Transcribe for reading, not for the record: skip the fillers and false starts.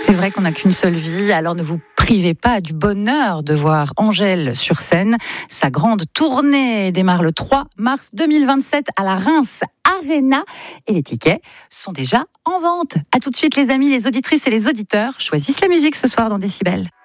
C'est vrai qu'on n'a qu'une seule vie, alors ne vous privez pas du bonheur de voir Angèle sur scène. Sa grande tournée démarre le 3 mars 2027 à la Reims Arena et les tickets sont déjà en vente. À tout de suite les amis, les auditrices et les auditeurs choisissent la musique ce soir dans Décibel.